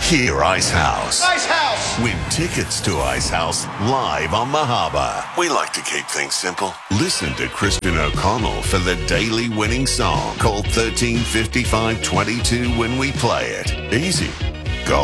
Hear Ice House. Ice House! Win tickets to Ice House live on the harbour. We like to keep things simple. Listen to Kristen O'Connell for the daily winning song. Call 135522 when we play it. Easy.